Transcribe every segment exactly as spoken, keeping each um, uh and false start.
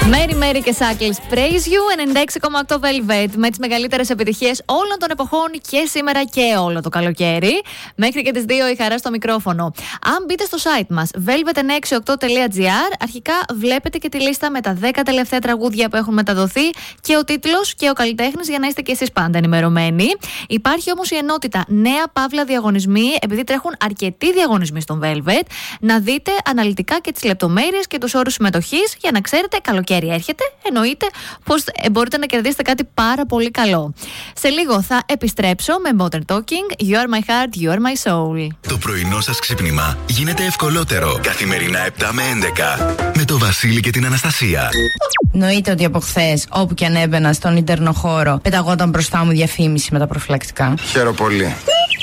Μέρι Μέρι και Σάκλης, Praise You, ενενήντα έξι κόμμα οκτώ Velvet, με τις μεγαλύτερες επιτυχίες όλων των εποχών και σήμερα και όλο το καλοκαίρι. Μέχρι και τις δύο η Χαρά στο μικρόφωνο. Αν μπείτε στο site μας velvet εννιακόσια εξήντα οκτώ τελεία τζι άρ, αρχικά βλέπετε και τη λίστα με τα δέκα τελευταία τραγούδια που έχουν μεταδοθεί και ο τίτλος και ο καλλιτέχνης για να είστε και εσείς πάντα ενημερωμένοι. Υπάρχει όμως η ενότητα νέα παύλα διαγωνισμοί, επειδή τρέχουν αρκετοί διαγωνισμοί στον Velvet, να δείτε αναλυτικά και τις λεπτομέρειες και τους όρους συμμετοχής για να ξέρετε καλοκαίρι έρχεται, εννοείται πως μπορείτε να κερδίσετε κάτι πάρα πολύ καλό. Σε λίγο θα επιστρέψω με Modern Talking, You are my heart, you are my soul. Το πρωινό σας ξύπνημα γίνεται ευκολότερο. Καθημερινά επτά με έντεκα με το Βασίλη και την Αναστασία. Νοείται ότι από χθες, όπου και αν έμπαινα στον ιντερνοχώρο, πεταγόταν μπροστά μου διαφήμιση με τα προφυλακτικά. Χαίρομαι πολύ.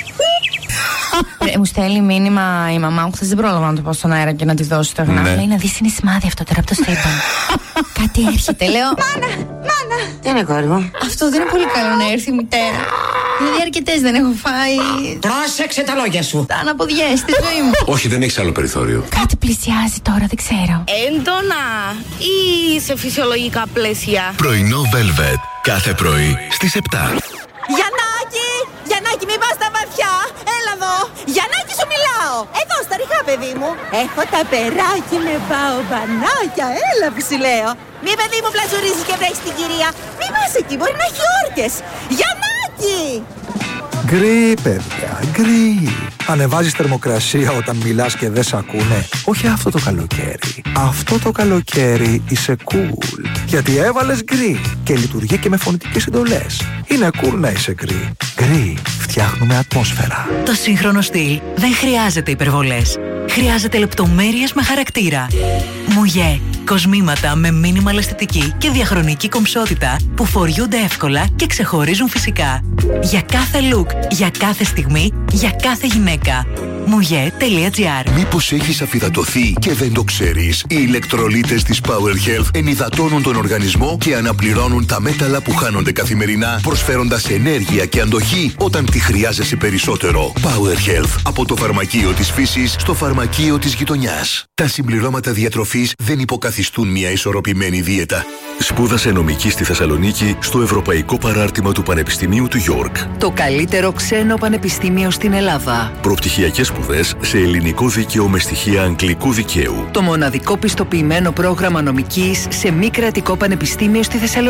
Ε, μου στέλνει μήνυμα η μαμά μου, χθες δεν πρόλαβα να το πω στον αέρα και να τη δώσω το γνώμη. Ναι. Λέει να δεις είναι σημάδι αυτό τώρα από το σύμπαν. Κάτι έρχεται, λέω. Μάνα, μάνα. Τι είναι κόρη μου? Αυτό δεν είναι πολύ καλό να έρθει η μητέρα. Δηλαδή αρκετές δεν έχω φάει. Πρόσεξε τα λόγια σου. Τα αναποδιές στη ζωή μου. Όχι, δεν έχεις άλλο περιθώριο. Κάτι πλησιάζει τώρα, δεν ξέρω. Έντονα ή σε φυσιολογικά πλαίσια? Πρωινό Velvet, κάθε πρωί στις επτά. Γιαννάκη! Γιαννάκη, μην πας στα βαθιά! Έλα εδώ! Γιαννάκη, σου μιλάω! Εδώ στα ριχά, παιδί μου! Έχω τα περάκι με μπαομπανάκια! Έλα που σου λέω! Μη, παιδί μου, πλατζουρίζεις και βρέχεις την κυρία! Μη πας εκεί, μπορεί να έχει όρκες! Γιαννάκη! Γκρι, παιδιά, γκρι. Ανεβάζεις θερμοκρασία όταν μιλάς και δεν σ' ακούνε. Όχι αυτό το καλοκαίρι. Αυτό το καλοκαίρι είσαι cool. Γιατί έβαλες γκρι και λειτουργεί και με φωνητικές εντολές. Είναι cool να είσαι γκρι. Γκρι, φτιάχνουμε ατμόσφαιρα. Το σύγχρονο στυλ δεν χρειάζεται υπερβολές. Χρειάζεται λεπτομέρειες με χαρακτήρα. Μουγέ. Κοσμήματα με μίνιμαλ αισθητική και διαχρονική κομψότητα που φοριούνται εύκολα και ξεχωρίζουν φυσικά. Για κάθε look, για κάθε στιγμή, για κάθε γυναίκα. μουγέ τελεία τζι άρ. Μήπως έχεις αφυδατωθεί και δεν το ξέρεις? Οι ηλεκτρολίτες της Power Health ενυδατώνουν τον οργανισμό και αναπληρώνουν τα μέταλλα που χάνονται καθημερινά, προσφέροντας ενέργεια και αντοχή όταν τη χρειάζεσαι περισσότερο. Power Health, από το φαρμακείο της φύσης στο φαρμακείο της γειτονιάς. Τα συμπληρώματα διατροφής δεν υποκαθιστούν μια ισορροπημένη δίαιτα. Σπούδασε νομική στη Θεσσαλονίκη στο Ευρωπαϊκό Παράρτημα του Πανεπιστημίου του York. Το καλύτερο ξένο πανεπιστήμιο στην Ελλάδα. Προπτυχιακές σπουδές σε ελληνικό δίκαιο με στοιχεία αγγλικού δικαίου. Το μοναδικό πιστοποιημένο πρόγραμμα νομικής σε μη κρατικό πανεπιστήμιο στη Θεσσαλονίκη.